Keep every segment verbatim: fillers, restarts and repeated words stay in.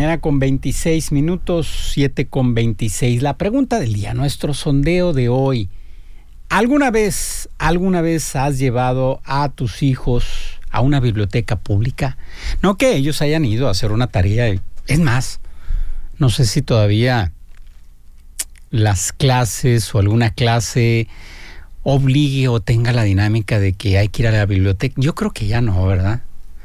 mañana con veintiséis minutos, siete con veintiséis. La pregunta del día, nuestro sondeo de hoy. ¿Alguna vez, alguna vez has llevado a tus hijos a una biblioteca pública? No que ellos hayan ido a hacer una tarea. Es más, no sé si todavía las clases o alguna clase obligue o tenga la dinámica de que hay que ir a la biblioteca. Yo creo que ya no, ¿verdad?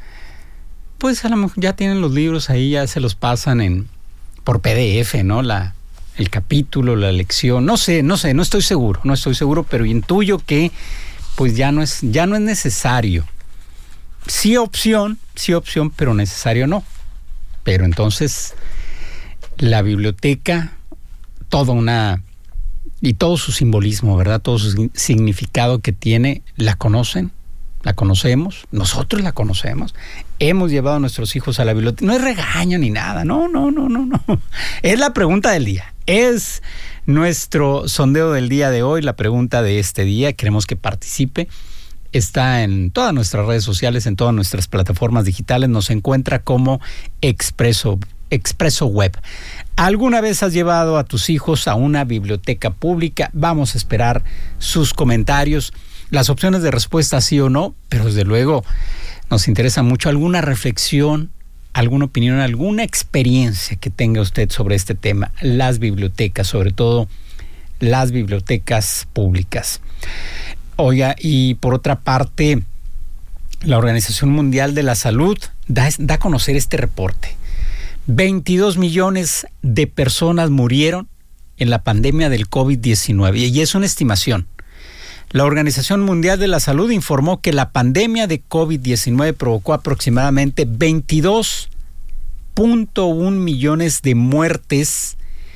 Pues a lo mejor ya tienen los libros ahí, ya se los pasan en por P D F, ¿no? La, el capítulo, la lección, no sé, no sé, no estoy seguro, no estoy seguro, pero intuyo que pues ya no es, ya no es necesario. Sí opción, sí opción, pero necesario no. Pero entonces la biblioteca, toda una, y todo su simbolismo, ¿verdad? Todo su significado que tiene, ¿la conocen? ¿La conocemos? Nosotros la conocemos. Hemos llevado a nuestros hijos a la biblioteca. No es regaño ni nada. No, no, no, no, no. Es la pregunta del día. Es nuestro sondeo del día de hoy, la pregunta de este día. Queremos que participe. Está en todas nuestras redes sociales, en todas nuestras plataformas digitales. Nos encuentra como Expreso, Expreso Web. ¿Alguna vez has llevado a tus hijos a una biblioteca pública? Vamos a esperar sus comentarios. Las opciones de respuesta sí o no, pero desde luego nos interesa mucho alguna reflexión, alguna opinión, alguna experiencia que tenga usted sobre este tema, las bibliotecas, sobre todo las bibliotecas públicas. Oiga, y por otra parte, la Organización Mundial de la Salud da, da a conocer este reporte. veintidós millones de personas murieron en la pandemia del COVID diecinueve y es una estimación. La Organización Mundial de la Salud informó que la pandemia de COVID diecinueve provocó aproximadamente veintidós punto uno millones de muertes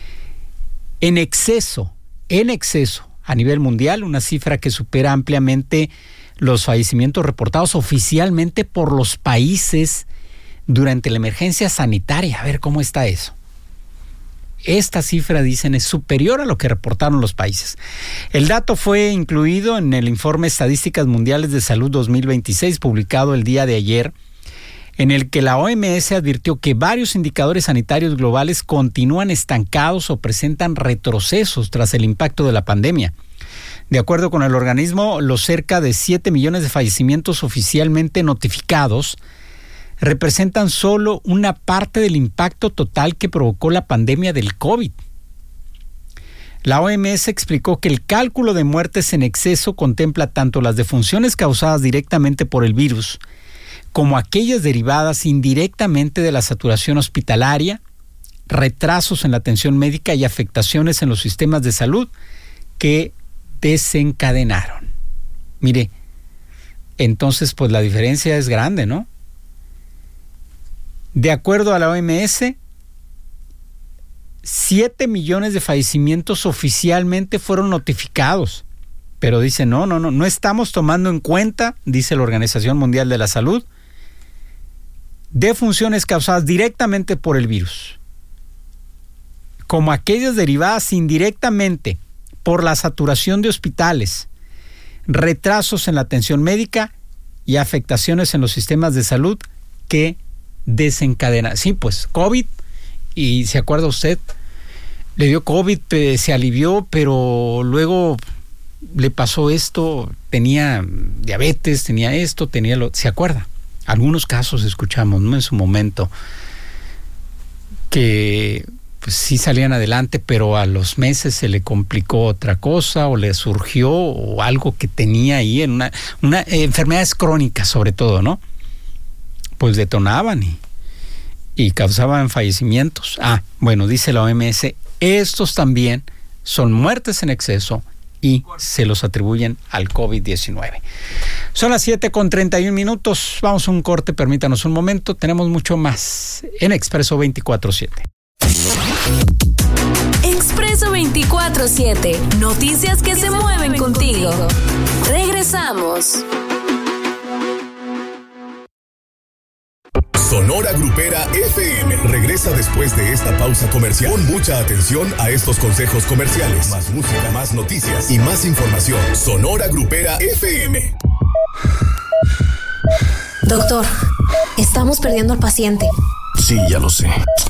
en exceso, en exceso a nivel mundial, una cifra que supera ampliamente los fallecimientos reportados oficialmente por los países durante la emergencia sanitaria. A ver, ¿cómo está eso? Esta cifra, dicen, es superior a lo que reportaron los países. El dato fue incluido en el informe Estadísticas Mundiales de Salud dos mil veintiséis, publicado el día de ayer, en el que la O M S advirtió que varios indicadores sanitarios globales continúan estancados o presentan retrocesos tras el impacto de la pandemia. De acuerdo con el organismo, los cerca de siete millones de fallecimientos oficialmente notificados representan solo una parte del impacto total que provocó la pandemia del COVID. La O M S explicó que el cálculo de muertes en exceso contempla tanto las defunciones causadas directamente por el virus como aquellas derivadas indirectamente de la saturación hospitalaria, retrasos en la atención médica y afectaciones en los sistemas de salud que desencadenaron. Mire, entonces pues la diferencia es grande, ¿no? De acuerdo a la O M S, siete millones de fallecimientos oficialmente fueron notificados. Pero dice, no, no, no, no estamos tomando en cuenta, dice la Organización Mundial de la Salud, defunciones causadas directamente por el virus, como aquellas derivadas indirectamente por la saturación de hospitales, retrasos en la atención médica y afectaciones en los sistemas de salud que desencadena. Sí, pues COVID, y se acuerda usted, le dio COVID, eh, se alivió, pero luego le pasó esto, tenía diabetes, tenía esto, tenía lo, ¿se acuerda? Algunos casos escuchamos, ¿no? En su momento, que pues sí salían adelante, pero a los meses se le complicó otra cosa, o le surgió o algo que tenía ahí en una, una eh, enfermedades crónicas sobre todo, ¿no? Pues detonaban y, y causaban fallecimientos. Ah, bueno, dice la O M S, estos también son muertes en exceso y se los atribuyen al COVID diecinueve. Son las siete con treinta y un minutos. Vamos a un corte, permítanos un momento. Tenemos mucho más en Expreso veinticuatro siete. Expreso veinticuatro siete. Noticias que se mueven contigo. Regresamos. Sonora Grupera F M regresa después de esta pausa comercial. Pon mucha atención a estos consejos comerciales. Más música, más noticias y más información. Sonora Grupera F M. Doctor, estamos perdiendo al paciente. Sí, ya lo sé.